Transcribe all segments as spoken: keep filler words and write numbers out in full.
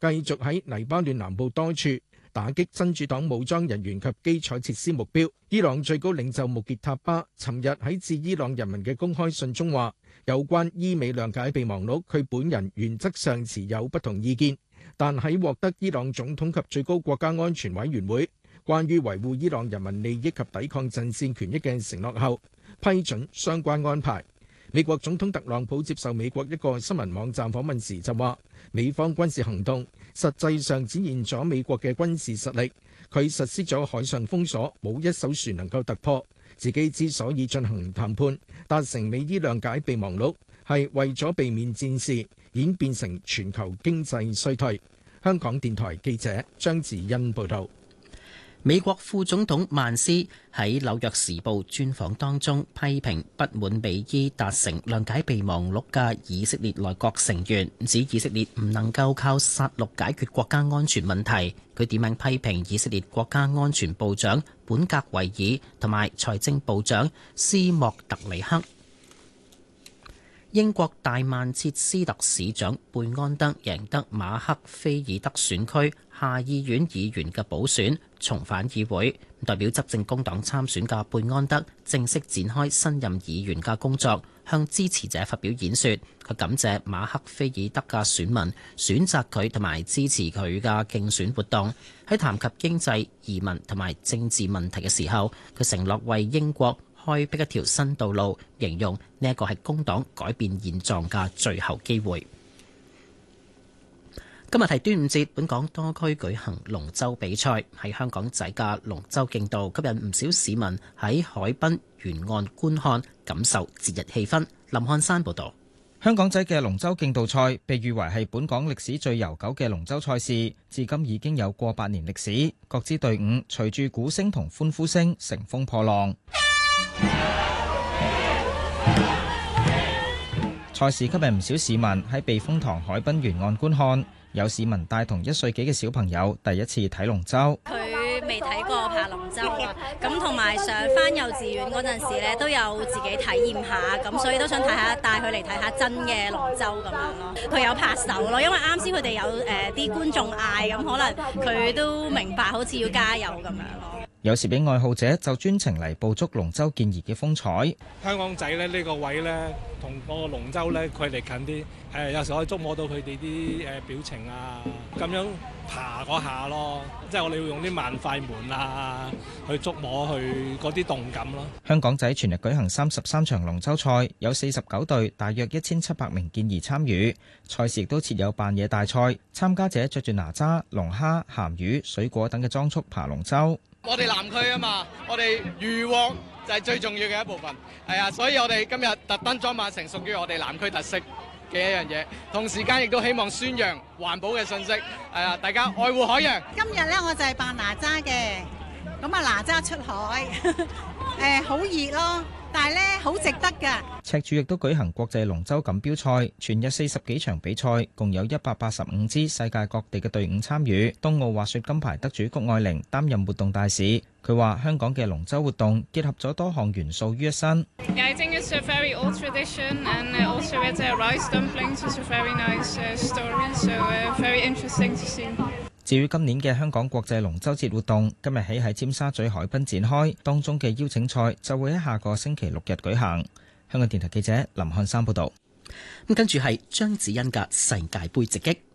繼續喺黎巴嫩南部多處打擊真主黨武裝人員及基礎設施目標。伊朗最高領袖穆傑塔巴尋日喺致伊朗人民嘅公開信中話，有關伊美諒解備忘錄，佢本人原則上持有不同意見，但喺獲得伊朗總統及最高國家安全委員會關於維護伊朗人民利益及抵抗陣線權益嘅承諾後，批准相關安排。美國總統特朗普接受美國一個新聞網站訪問時就話，美方軍事行動實際上展現咗美國嘅軍事實力，佢實施咗海上封鎖，冇一艘船能夠突破。自己之所以進行談判，達成美伊諒解備忘錄，係為咗避免戰事演變成全球經濟衰退。香港電台記者張智欣報道。 美國副總統曼斯喺紐約時報專訪當中批評不滿美伊達成諒解備忘錄嘅以色列內閣成員，指以色列唔能夠靠殺戮解決國家安全問題。佢點名批評以色列國家安全部長本格維爾同埋財政部長斯莫特尼克。英國大曼徹斯特市長貝安德贏得馬克菲爾德選區下議院議員嘅補選，重返議會。代表執政工黨參選嘅貝安德正式展開新任議員嘅工作，向支持者發表演說。佢感謝馬克菲爾德嘅選民選擇佢同埋支持佢嘅競選活動。喺談及經濟、移民同埋政治問題嘅時候，佢承諾為英國開闢一條新道路，形容呢一個係工黨改變現狀嘅最後機會。今日係端午節，本港多區舉行龍舟比賽，喺香港仔嘅龍舟競渡吸引唔少市民喺海濱沿岸觀看，感受節日氣氛。林漢山報導。 香港仔嘅龍舟競渡賽被譽為係本港歷史最悠久嘅龍舟賽事，至今已經有過百年歷史。各支隊伍隨住鼓聲同歡呼聲乘風破浪。賽事吸引唔少市民喺避風塘海濱沿岸觀看，有市民帶同一歲幾嘅小朋友第一次睇龍舟。 佢未睇過爬龍舟啊，咁同埋上返幼稚園嗰陣時咧，都有自己體驗下，咁所以都想睇下，帶佢嚟睇下真嘅龍舟咁樣咯。佢有拍手咯，因為啱先佢哋有誒啲、呃、觀眾嗌，咁可能佢都明白，好似要加油咁樣咯。 有攝影愛好者就專程嚟捕捉龍舟健兒嘅風采。 香港仔咧呢個位咧，同個龍舟咧距離近啲，誒有時可以觸摸到佢哋啲誒表情啊，咁樣爬嗰下咯，即係我哋要用啲慢快門啊去觸摸佢嗰啲動感咯。 香港仔全日舉行三十三場龍舟賽，有四十九隊，大約一千七百名健兒參與。賽事亦都設有扮野大賽，參加者着住哪吒、龍蝦、鹹魚、水果等嘅裝束爬龍舟。 我哋南區啊嘛，我哋漁獲就係最重要嘅一部分，係啊，所以我哋今日特登裝扮成屬於我哋南區特色嘅一樣嘢，同時間亦都希望宣揚環保嘅信息，係啊，大家愛護海洋。 今日咧我就係扮哪吒嘅，咁啊哪吒出海，誒好熱咯。但係咧，好值得㗎。 赤柱亦都舉行國際龍舟錦標賽，全日四十幾場比賽，共有一百八十五支世界各地嘅隊伍參與。東奧滑雪金牌得主谷愛玲擔任活動大使。佢話：香港嘅龍舟活動結合咗多項元素於一身。 Yeah, I think it's a very old tradition, and also with the rice dumplings, it's a very nice story, so very interesting to see. 至於今年嘅香港國際龍舟節活動，今日起喺尖沙咀海濱展開，當中嘅邀請賽就會喺下個星期六日舉行。香港電台記者林漢山報導。 咁跟住係張子欣嘅世界盃直擊。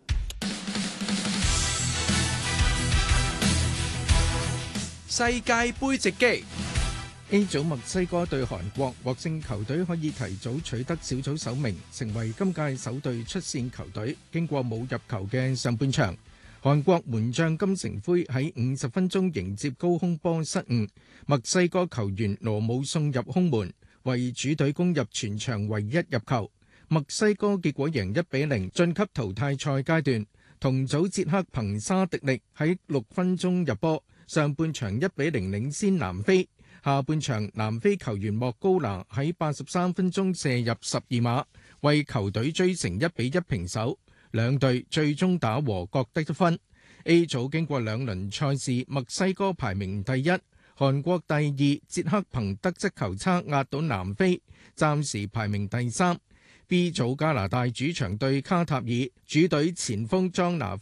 世界盃直擊 A 組墨西哥對韓國，獲勝球隊可以提早取得小組首名，成為今屆首隊出線球隊。經過冇入球嘅上半場，韓國門將金城輝喺五十分鐘迎接高空波失誤，墨西哥球員羅姆送入空門，為主隊攻入全場唯一入球。墨西哥結果贏一比零晉級淘汰賽階段。同組捷克憑沙迪力喺六分鐘入波，上半場一比零領先南非。下半場南非球員莫高拿喺八十三分鐘射入十二碼，為球隊追成一比一平手。兩隊最終打和，各得一分。A 組經過兩輪賽事，墨西哥排名第一，韓國第二，捷克憑得失球差壓倒南非，暫時排名第三。B 組加拿大主場對卡塔爾，主隊前鋒莊拿